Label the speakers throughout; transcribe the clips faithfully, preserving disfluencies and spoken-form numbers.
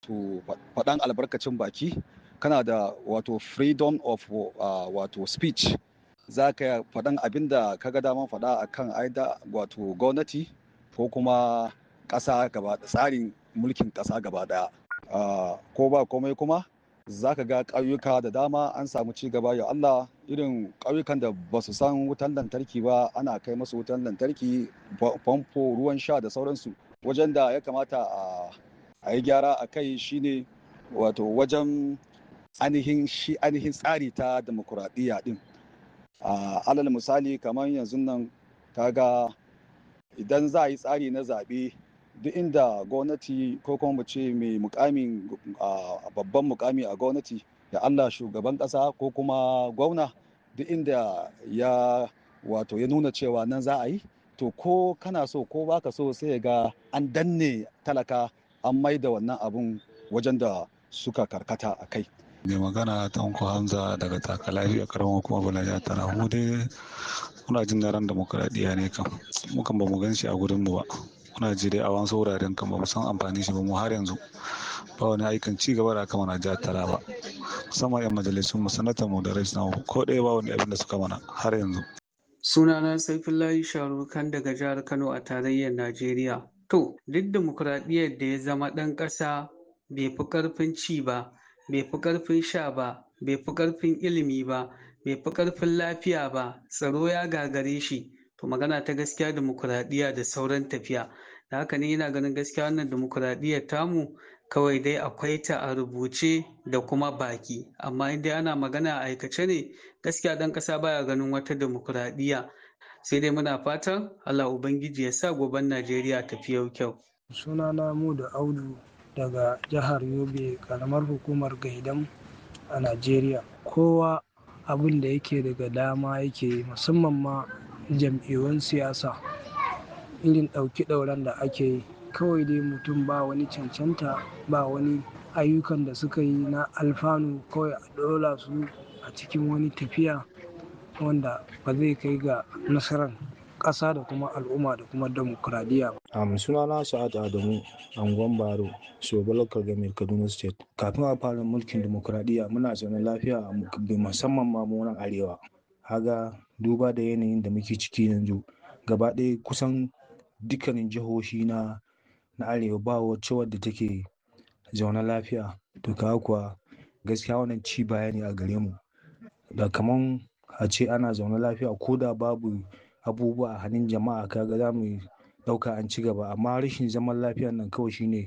Speaker 1: wato faɗan albarkacin baki, kana da wato freedom of uh, wato speech. Za ka faɗan abin da ka ga daman faɗa a kan aida wato gwamnati ko kuma ƙasa gaba tsarin mulkin ƙasa gaba ɗaya. Uh, ko ba komai kuma za ka ga ƙauyuka da dama an samu ci gaba ya Allah, irin ƙauyukan da ba su san wutan lantarki ba ana kai masu wutan lantarki, famfo, ruwan sha da sauransu. Wajen da ya kamata a, a yi gyara a kai shine wato wajen ainihin shi ainihin tsari ta demokuraɗiyya ɗin. Uh, alal misali kamar yanzu nan kaga idan za a yi tsari na zaɓe, duk inda gwamnati ko kuma mu ce mai mukamin babban mukami a gwamnati da Allah shugaban ƙasa ko kuma gwamna, duk inda ya wato ya nuna cewa nan za a yi, to ko kana so ko baka so sai ga an danne talaka an maida wannan abun wajen da suka karkata a kai.
Speaker 2: Mai magana Tanko Hamza daga Takalafi a karamar hukumar Bulaja tana mu dai muna jin daren demokuraɗiyya ne kam, mu kan ba mu gan shi a gurin mu ba. Muna ji dai a wasu wuraren kan ba mu san amfani shi ba mu har yanzu. Ba wani aikin ci gaba da aka mana jihar Taraba. Musamman 'yan majalisun mu, sanatan mu da rais na ko ɗaya ba wani abin da suka mana har yanzu.
Speaker 3: Sunana Saifullahi Sharukan daga jihar Kano a tarayyar Najeriya. To, duk demokuraɗiyyar da ya zama ɗan ƙasa bai fi ƙarfin ci ba, bai fi ƙarfin sha ba, bai fi ƙarfin ilimi ba, bai fi ƙarfin lafiya ba, tsaro ya gagare shi, to magana ta gaskiya demokuraɗiyya da sauran tafiya. Da haka ne yana ganin gaskiya wannan demokuraɗiyyar tamu kawai dai akwai ta a rubuce da kuma baki, amma in dai ana magana a aikace ne gaskiya ɗan ƙasa baya ganin wata demokuraɗiyya. Sai dai muna fatan Allah Ubangiji ya sa goben Najeriya tafi yau kyau.
Speaker 4: Sunana Mudu Audu daga jihar Yobe, karamar hukumar Gaidam a Najeriya. Kowa abin da yake daga dama yake, musamman ma jam'iyyun siyasa, irin ɗauki ɗauran da ake yi, kawai dai mutum ba wani cancanta, ba wani ayyukan da suka yi na alfanu, kawai a ɗora su a cikin wani tafiya wanda ba zai kai ga nasarar ƙasa da kuma al'umma da kuma demokuraɗiyya ba.
Speaker 5: Um, sunana Sa'ad Adamu, Angon Baro, Soba Local Government, Kaduna State. Kafin a fara mulkin demokuraɗiyya muna zaune lafiya musamman ma mu nan arewa. Haga duba da yanayin da muke ciki yanzu, gaba ɗaya kusan dukkanin jihohi na na arewa ba wacce wadda take zaune lafiya. To kaga kuwa gaskiya wannan ci baya ne a gare mu. Da kaman a ce ana zaune lafiya ko da babu abubuwa a hannun jama'a, kaga za mu ɗauka an ci gaba, amma rashin zaman lafiyan nan kawai shine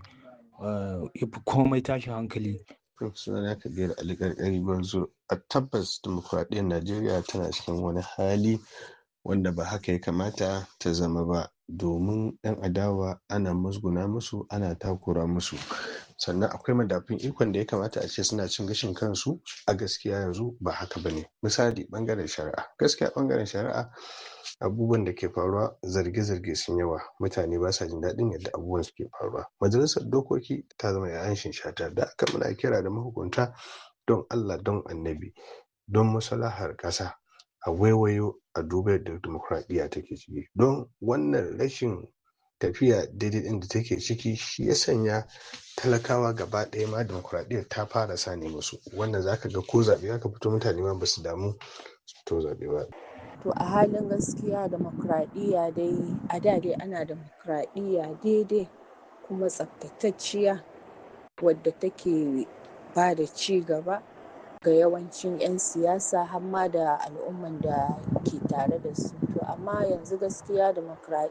Speaker 5: ya fi komai tashin hankali.
Speaker 6: Sunana Kabir Ali Gargari Gwarzo. A tabbas demokuraɗiyyar Najeriya tana cikin wani hali wanda ba haka ya kamata ta zama ba, domin 'yan adawa ana musguna musu, ana takura musu, sannan akwai madafun ikon da ya kamata a ce suna cin gashin kansu. A gaskiya yanzu ba haka ba ne. Misali ɓangaren shari'a, gaskiya ɓangaren shari'a abubuwan da ke faruwa, zarge-zarge sun yawa, mutane ba sa jin daɗin yadda abubuwan suke faruwa. Majalisar dokoki ta zama yayan shata, da aka muna kira da mahukunta don Allah don annabi don maslahar ƙasa a waiwayo a duba yadda demokuraɗiyya take ciki, don wannan rashin tafiya daidai ɗin da take ciki shi ya sanya talakawa gaba ɗaya ma demokuraɗiyyar ta fara sani musu. Wannan zaka ga ko zaɓe aka fito mutane ma ba su damu su fito zaɓe ba.
Speaker 7: To a halin gaskiya demokuraɗiyya dai a da dai ana demokuraɗiyya daidai kuma tsaftatacciya wadda take ba da ci gaba ga yawancin 'yan siyasa har ma da al'umman da ke tare da su. To amma yanzu gaskiya demokuraɗiyya